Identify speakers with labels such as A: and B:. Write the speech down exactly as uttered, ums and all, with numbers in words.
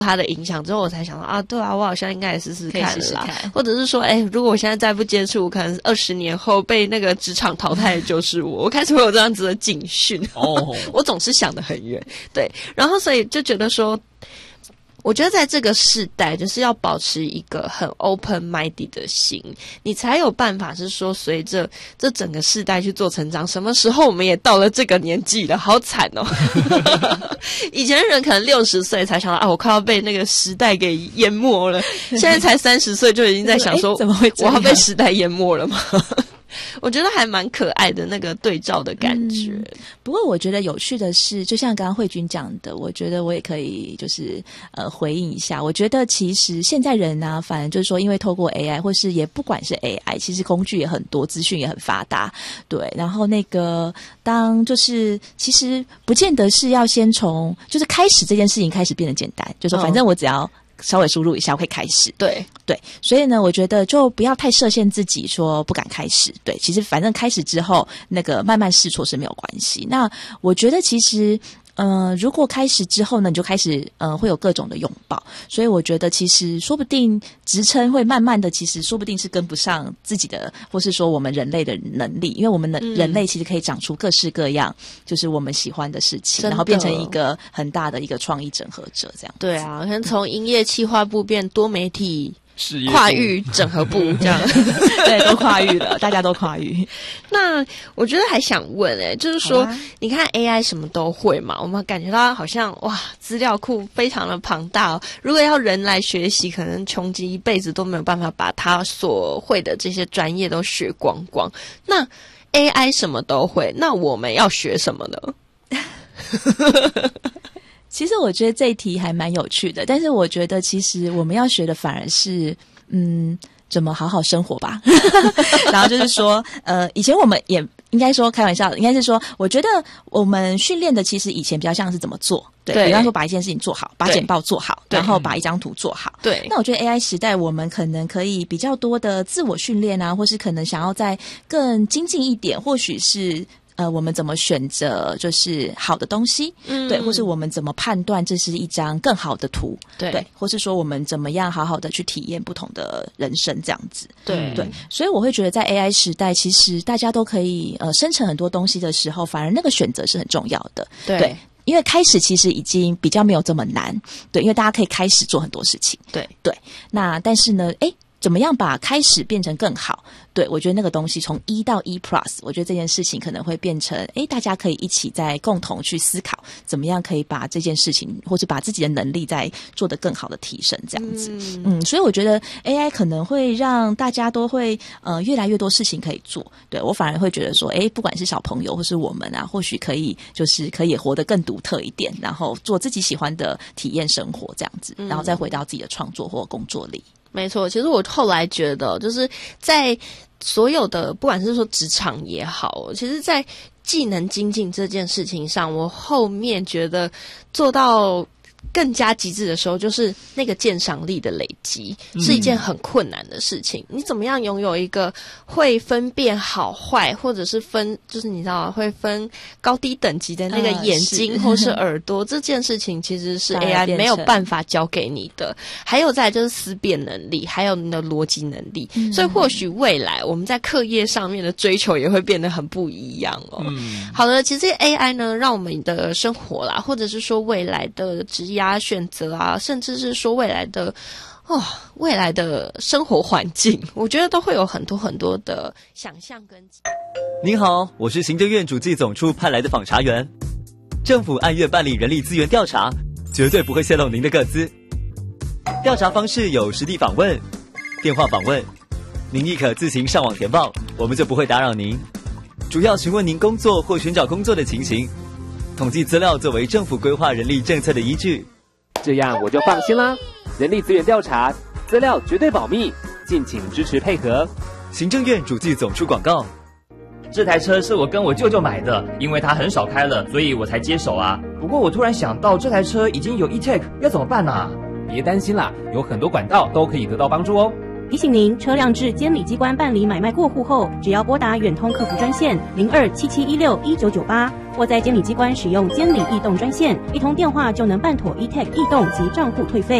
A: 它的影响之后，我才想到啊，对啊，我好像应该也试试看了啦，
B: 可以试试看，
A: 或者是说，哎，如果我现在再不接触，可能二十年后被那个职场淘汰的就是我。我开始会有这样子的警讯哦，我总是想得很远，对，然后所以就觉得说。我觉得在这个世代，就是要保持一个很 open-minded 的心，你才有办法是说，随着这整个世代去做成长。什么时候我们也到了这个年纪了，好惨哦！以前的人可能六十岁才想到啊，我快要被那个时代给淹没了，现在才三十岁就已经在想说，
B: 怎么会这样？
A: 我要被时代淹没了吗？我觉得还蛮可爱的那个对照的感觉、嗯、
B: 不过我觉得有趣的是，就像刚刚慧君讲的，我觉得我也可以就是呃回应一下。我觉得其实现在人啊，反正就是说因为透过 A I 或是也不管是 A I， 其实工具也很多，资讯也很发达，对，然后那个当就是其实不见得是要先从就是开始这件事情开始变得简单，就是说反正我只要稍微输入一下，我可以开始。
A: 对
B: 对，所以呢，我觉得就不要太设限自己，说不敢开始。对，其实反正开始之后，那个慢慢试错是没有关系。那我觉得其实。呃，如果开始之后呢，你就开始呃会有各种的拥抱，所以我觉得其实说不定职称会慢慢的，其实说不定是跟不上自己的，或是说我们人类的能力，因为我们的、嗯、人类其实可以长出各式各样，就是我们喜欢的事情，然后变成一个很大的一个创意整合者，这样子。
A: 对啊，可能从营业企划部变多媒体。跨域整合部这样
B: 对，都跨域了，大家都跨域。
A: 那我觉得还想问诶、欸、就是说、啊、你看 A I 什么都会嘛，我们感觉到好像哇资料库非常的庞大哦，如果要人来学习，可能穷极一辈子都没有办法把他所会的这些专业都学光光。那 A I 什么都会，那我们要学什么呢？
B: 其实我觉得这一题还蛮有趣的，但是我觉得其实我们要学的反而是嗯怎么好好生活吧。然后就是说呃以前我们也应该说开玩笑，应该是说我觉得我们训练的其实以前比较像是怎么做，对，对比方说把一件事情做好，把简报做好，然后把一张图做好。对，那我觉得 A I 时代我们可能可以比较多的自我训练啊，或是可能想要再更精进一点，或许是呃，我们怎么选择就是好的东西，嗯，对，或是我们怎么判断这是一张更好的图，对，对，或是说我们怎么样好好的去体验不同的人生这样子，对对，所以我会觉得在 A I 时代，其实大家都可以呃生成很多东西的时候，反而那个选择是很重要的，对。对，因为开始其实已经比较没有这么难，对，因为大家可以开始做很多事情，对对。那但是呢，诶，怎么样把开始变成更好？对，我觉得那个东西从一到一 plus， 我觉得这件事情可能会变成，诶，大家可以一起在共同去思考，怎么样可以把这件事情，或是把自己的能力再做得更好的提升，这样子。嗯, 嗯所以我觉得 A I 可能会让大家都会呃越来越多事情可以做。对，我反而会觉得说，诶，不管是小朋友或是我们啊，或许可以就是可以活得更独特一点，然后做自己喜欢的体验生活这样子，然后再回到自己的创作或工作里。
A: 没错，其实我后来觉得，就是在所有的不管是说职场也好，其实在技能精进这件事情上，我后面觉得做到更加极致的时候，就是那个鉴赏力的累积是一件很困难的事情。嗯、你怎么样拥有一个会分辨好坏，或者是分，就是你知道会分高低等级的那个眼睛或是耳朵，呃、是这件事情其实是 A I 没有办法教给你的。还有再来就是思辨能力，还有你的逻辑能力。嗯、所以或许未来我们在课业上面的追求也会变得很不一样哦。嗯、好了，其实 A I 呢，让我们的生活啦，或者是说未来的职业啊选择啊，甚至是说未来的哦，未来的生活环境，我觉得都会有很多很多的想象跟。
C: 您好，我是行政院主计总处派来的访查员。政府按月办理人力资源调查，绝对不会泄露您的个资。调查方式有实地访问、电话访问，您亦可自行上网填报，我们就不会打扰您。主要询问您工作或寻找工作的情形。统计资料作为政府规划人力政策的依据，
D: 这样我就放心啦。人力资源调查资料绝对保密，敬请支持配合。
C: 行政院主计总处广告。
E: 这台车是我跟我舅舅买的，因为他很少开了，所以我才接手啊。不过我突然想到，这台车已经有 E-Tech， 要怎么办啊？
D: 别担心啦，有很多管道都可以得到帮助哦。
F: 提醒您，车辆至监理机关办理买卖过户后，只要拨打远通客服专线零二七七一六一九九八，或在监理机关使用监理异动专线，一通电话就能办妥 e-tag 异动及账户退费。